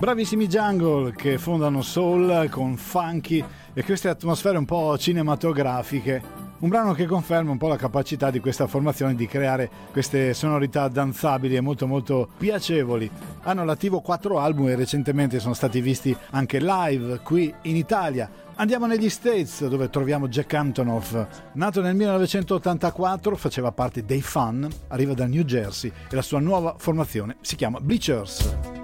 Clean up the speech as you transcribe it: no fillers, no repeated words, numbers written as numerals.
Bravissimi Jungle che fondano soul con funky e queste atmosfere un po' cinematografiche. Un brano che conferma un po' la capacità di questa formazione di creare queste sonorità danzabili e molto molto piacevoli. Hanno l'attivo 4 album e recentemente sono stati visti anche live qui in Italia. Andiamo negli States dove troviamo Jack Antonoff. Nato nel 1984, faceva parte dei Fun, arriva dal New Jersey e la sua nuova formazione si chiama Bleachers.